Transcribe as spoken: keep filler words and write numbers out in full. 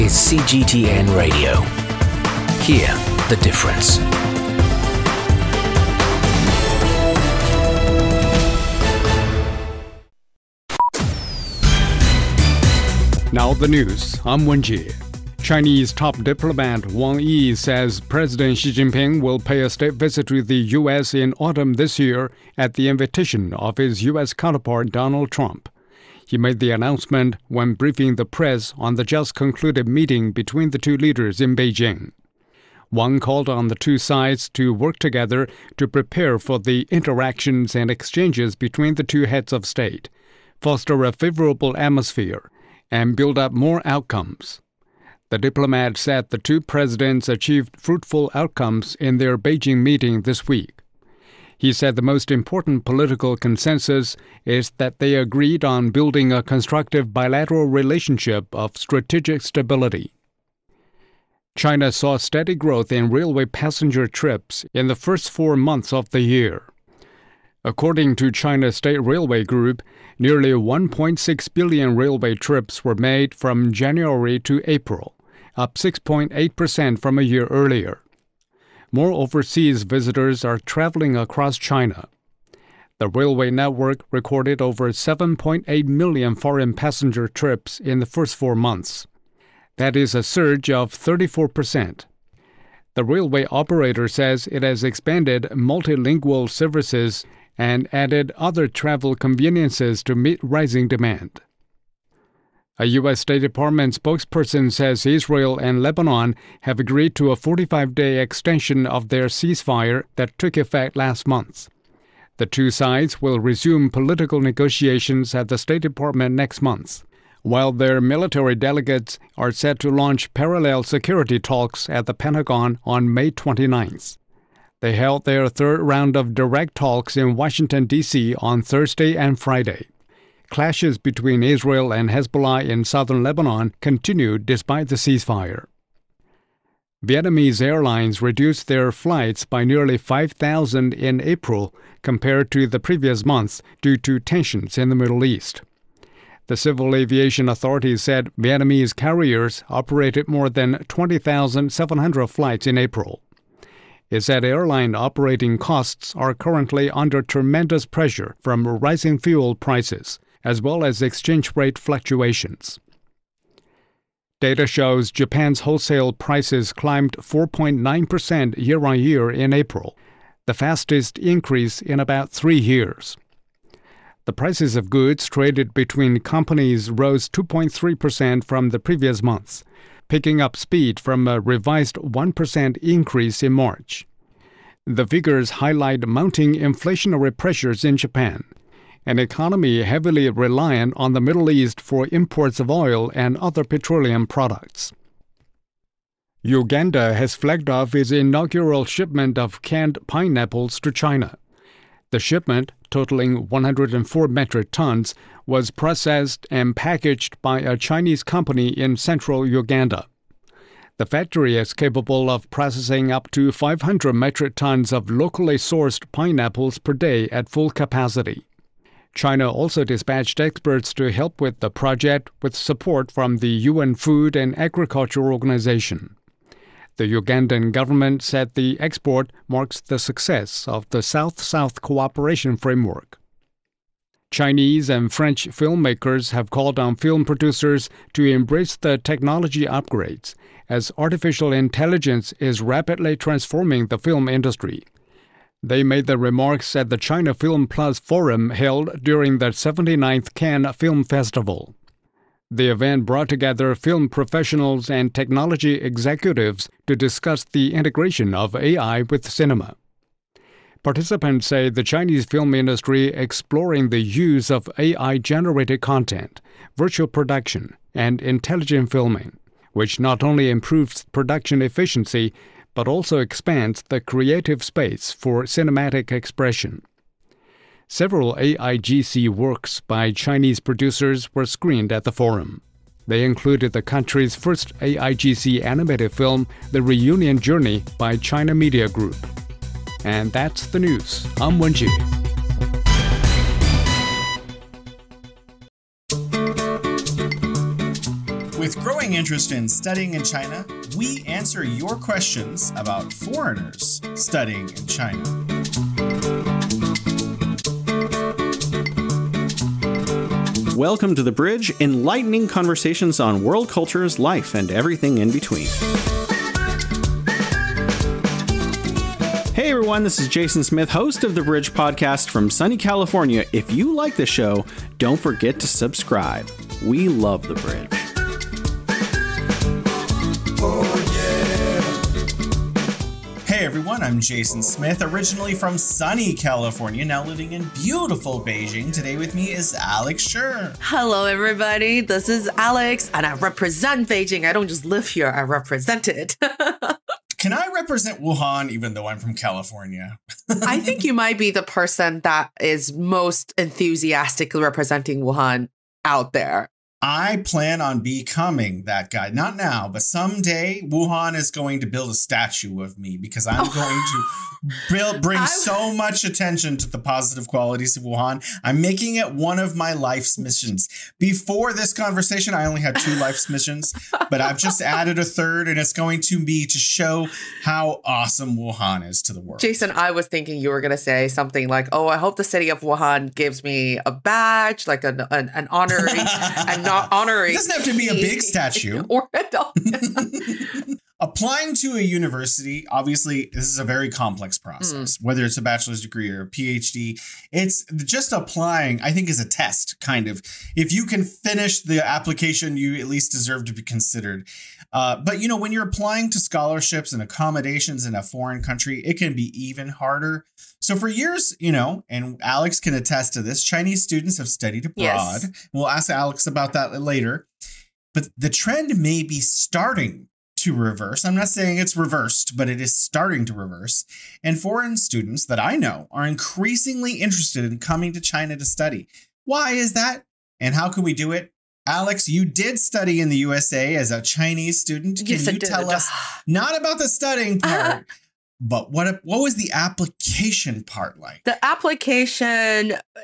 is C G T N Radio. Hear the difference. Now the news. I'm Wenjie. Chinese top diplomat Wang Yi says President Xi Jinping will pay a state visit to the U S in autumn this year at the invitation of his U S counterpart Donald Trump. He made the announcement when briefing the press on the just-concluded meeting between the two leaders in Beijing. Wang called on the two sides to work together to prepare for the interactions and exchanges between the two heads of state, foster a favorable atmosphere, and build up more outcomes. The diplomat said the two presidents achieved fruitful outcomes in their Beijing meeting this week. He said the most important political consensus is that they agreed on building a constructive bilateral relationship of strategic stability. China saw steady growth in railway passenger trips in the first four months of the year. According to China State Railway Group, nearly one point six billion railway trips were made from January to April, up six point eight percent from a year earlier. More overseas visitors are traveling across China. The railway network recorded over seven point eight million foreign passenger trips in the first four months. That is a surge of thirty-four percent. The railway operator says it has expanded multilingual services and added other travel conveniences to meet rising demand. A U S State Department spokesperson says Israel and Lebanon have agreed to a forty-five day extension of their ceasefire that took effect last month. The two sides will resume political negotiations at the State Department next month, while their military delegates are set to launch parallel security talks at the Pentagon on May twenty-ninth. They held their third round of direct talks in Washington, D C on Thursday and Friday. Clashes between Israel and Hezbollah in southern Lebanon continued despite the ceasefire. Vietnamese airlines reduced their flights by nearly five thousand in April compared to the previous month due to tensions in the Middle East. The Civil Aviation Authority said Vietnamese carriers operated more than twenty thousand seven hundred flights in April. It said airline operating costs are currently under tremendous pressure from rising fuel prices, as well as exchange rate fluctuations. Data shows Japan's wholesale prices climbed four point nine percent year-on-year in April, the fastest increase in about three years. The prices of goods traded between companies rose two point three percent from the previous month, picking up speed from a revised one percent increase in March. The figures highlight mounting inflationary pressures in Japan, an economy heavily reliant on the Middle East for imports of oil and other petroleum products. Uganda has flagged off its inaugural shipment of canned pineapples to China. The shipment, totaling one hundred four metric tons, was processed and packaged by a Chinese company in central Uganda. The factory is capable of processing up to five hundred metric tons of locally sourced pineapples per day at full capacity. China also dispatched experts to help with the project with support from the U N Food and Agriculture Organization. The Ugandan government said the export marks the success of the South-South Cooperation Framework. Chinese and French filmmakers have called on film producers to embrace the technology upgrades as artificial intelligence is rapidly transforming the film industry. They made the remarks at the China Film Plus Forum held during the seventy-ninth Cannes Film Festival. The event brought together film professionals and technology executives to discuss the integration of A I with cinema. Participants say the Chinese film industry exploring the use of A I-generated content, virtual production, and intelligent filming, which not only improves production efficiency but also expands the creative space for cinematic expression. Several A I G C works by Chinese producers were screened at the forum. They included the country's first A I G C animated film, The Reunion Journey by China Media Group. And that's the news. I'm Wenjie. With growing growing interest in studying in China, we answer your questions about foreigners studying in China. Welcome to The Bridge, enlightening conversations on world cultures, life, and everything in between. Hey everyone, this is Jason Smith, host of The Bridge podcast from sunny California. If you like the show, don't forget to subscribe. We love The Bridge. Hey everyone, I'm Jason Smith, originally from sunny California, now living in beautiful Beijing. Today with me is Alex Scher. Hello everybody, this is Alex, and I represent Beijing. I don't just live here, I represent it. Can I represent Wuhan even though I'm from California? I think you might be the person that is most enthusiastically representing Wuhan out there. I plan on becoming that guy. Not now, but someday Wuhan is going to build a statue of me because I'm oh. going to build, bring I'm... so much attention to the positive qualities of Wuhan. I'm making it one of my life's missions. Before this conversation, I only had two life's missions, but I've just added a third, and it's going to be to show how awesome Wuhan is to the world. Jason, I was thinking you were going to say something like, oh, I hope the city of Wuhan gives me a badge, like an, an, an honorary and not honorary. It doesn't have to be a big statue. Or adult. Applying to a university, obviously, this is a very complex process, mm. whether it's a bachelor's degree or a PhD. It's just applying, I think, is a test, kind of. If you can finish the application, you at least deserve to be considered. Uh, but, you know, when you're applying to scholarships and accommodations in a foreign country, it can be even harder. So for years, you know, and Alex can attest to this, Chinese students have studied abroad. Yes. We'll ask Alex about that later. But the trend may be starting to reverse. I'm not saying it's reversed, but it is starting to reverse. And foreign students that I know are increasingly interested in coming to China to study. Why is that? And how can we do it? Alex, you did study in the U S A as a Chinese student. Can yes, you I did. tell us not about the studying part, but what what was the application part like? The application